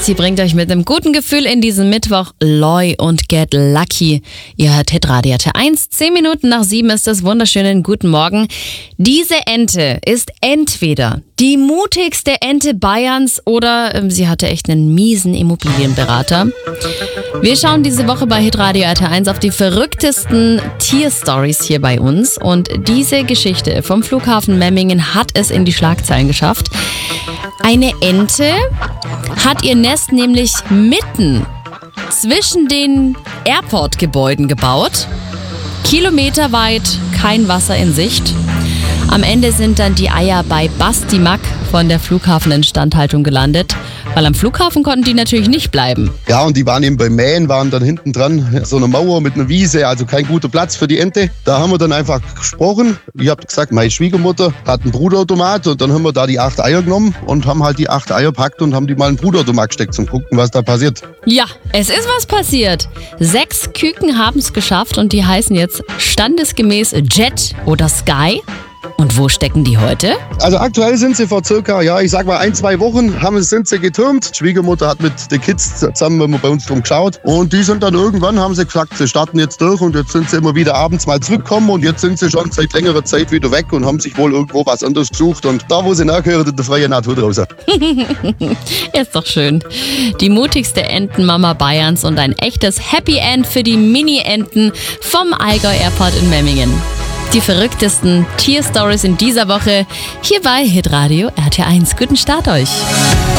Sie bringt euch mit einem guten Gefühl in diesen Mittwoch Loy und Get Lucky. Ihr hört Hitradio T1. 10 Minuten nach 7 ist es. Wunderschönen guten Morgen. Diese Ente ist entweder die mutigste Ente Bayerns oder sie hatte echt einen miesen Immobilienberater. Wir schauen diese Woche bei Hitradio T1 auf die verrücktesten Tierstories hier bei uns. Und diese Geschichte vom Flughafen Memmingen hat es in die Schlagzeilen geschafft. Eine Ente hat ihr Nest nämlich mitten zwischen den Airport-Gebäuden gebaut. Kilometerweit kein Wasser in Sicht. Am Ende sind dann die Eier bei Basti Mack von der Flughafeninstandhaltung gelandet, weil am Flughafen konnten die natürlich nicht bleiben. Ja, und die waren eben beim Mähen, waren dann hinten dran so eine Mauer mit einer Wiese, also kein guter Platz für die Ente. Da haben wir dann einfach gesprochen. Ich habe gesagt, meine Schwiegermutter hat einen Brutautomat und dann haben wir da die 8 Eier genommen und haben halt die 8 Eier gepackt und haben die mal in den Brutautomat gesteckt zum gucken, was da passiert. Ja, es ist was passiert. 6 Küken haben es geschafft und die heißen jetzt standesgemäß Jet oder Sky. Und wo stecken die heute? Also aktuell sind sie vor circa, 1-2 Wochen sind sie getürmt. Die Schwiegermutter hat mit den Kids zusammen bei uns drum geschaut. Und die sind dann irgendwann, haben sie gesagt, sie starten jetzt durch. Und jetzt sind sie immer wieder abends mal zurückgekommen. Und jetzt sind sie schon seit längerer Zeit wieder weg und haben sich wohl irgendwo was anderes gesucht. Und da, wo sie nachgehören, in der freien Natur draußen. Ist doch schön. Die mutigste Entenmama Bayerns und ein echtes Happy End für die Mini-Enten vom Allgäu Airport in Memmingen. Die verrücktesten Tierstories in dieser Woche hier bei Hitradio RT1. Guten Start euch!